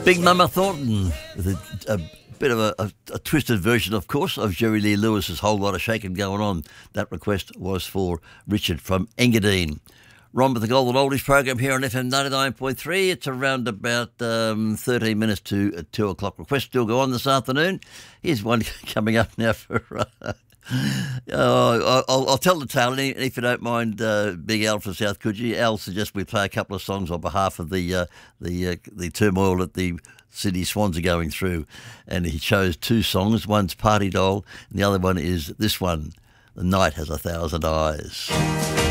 Big Mama Thornton with a bit of a twisted version, of course, of Jerry Lee Lewis's Whole Lot of Shaking Going On. That request was for Richard from Engadine. Ron with the Golden Oldies program here on FM 99.3. It's around about 13 minutes to 2 o'clock. Requests still go on this afternoon. Here's one coming up now for... I'll tell the tale, if you don't mind, Big Al from South Coogee. Al suggests we play a couple of songs on behalf of the turmoil that the Sydney Swans are going through, and he chose two songs. One's Party Doll, and the other one is this one, The Night Has a Thousand Eyes.